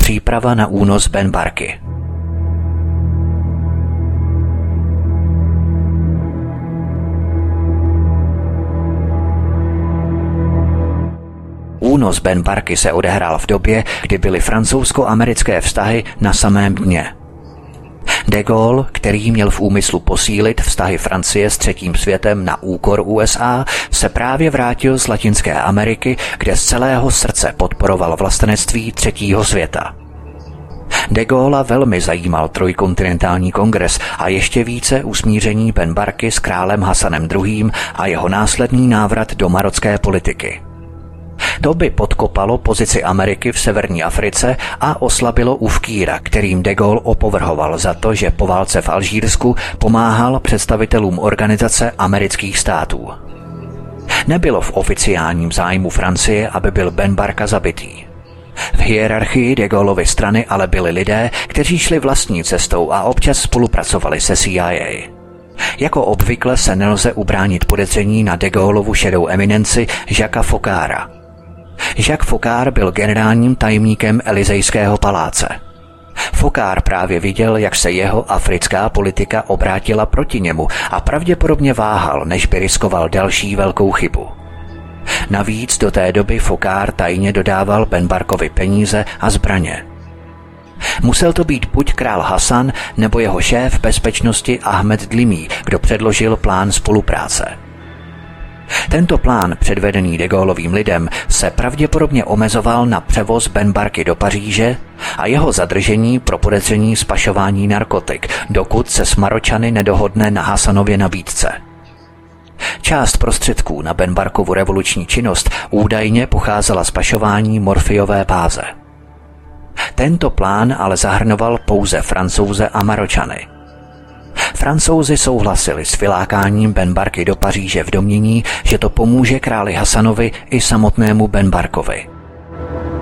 příprava na únos Ben Barky. Únos Ben Barky se odehrál v době, kdy byly francouzsko-americké vztahy na samém dně. De Gaulle, který měl v úmyslu posílit vztahy Francie s třetím světem na úkor USA, se právě vrátil z Latinské Ameriky, kde z celého srdce podporoval vlastenectví třetího světa. De Gaulla velmi zajímal trojkontinentální kongres a ještě více usmíření Ben Barky s králem Hasanem II. A jeho následný návrat do marocké politiky. To by podkopalo pozici Ameriky v severní Africe a oslabilo Ufkíra, kterým de Gaulle opovrhoval za to, že po válce v Alžírsku pomáhal představitelům Organizace amerických států. Nebylo v oficiálním zájmu Francie, aby byl Ben Barka zabitý. V hierarchii de Gaullovy strany ale byli lidé, kteří šli vlastní cestou a občas spolupracovali se CIA. Jako obvykle se nelze ubránit podezření na de Gaullovu šedou eminenci Jacquesa Faucára. Jacques Faucard byl generálním tajemníkem Elysejského paláce. Faucard právě viděl, jak se jeho africká politika obrátila proti němu a pravděpodobně váhal, než by riskoval další velkou chybu. Navíc do té doby Faucard tajně dodával Ben Barkovi peníze a zbraně. Musel to být buď král Hasan nebo jeho šéf bezpečnosti Ahmed Dlimi, kdo předložil plán spolupráce. Tento plán, předvedený de Gaullovým lidem, se pravděpodobně omezoval na převoz Ben Barky do Paříže a jeho zadržení pro podezření z pašování narkotik, dokud se s Maročany nedohodne na Hasanově nabídce. Část prostředků na Ben Barkovu revoluční činnost údajně pocházela z pašování morfiové páze. Tento plán ale zahrnoval pouze Francouze a Maročany. Francouzi souhlasili s vylákáním Ben Barky do Paříže v domnění, že to pomůže králi Hasanovi i samotnému Ben Barkovi.